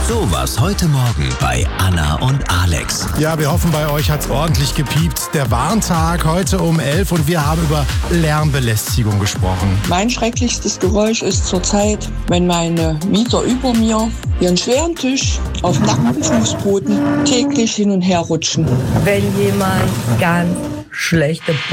So war's heute Morgen bei Anna und Alex. Ja, wir hoffen, bei euch hat's ordentlich gepiept. Der Warntag heute um 11 und wir haben über Lärmbelästigung gesprochen. Mein schrecklichstes Geräusch ist zurzeit, wenn meine Mieter über mir ihren schweren Tisch auf nacktem Fußboden täglich hin und her rutschen. Wenn jemand ganz schlechte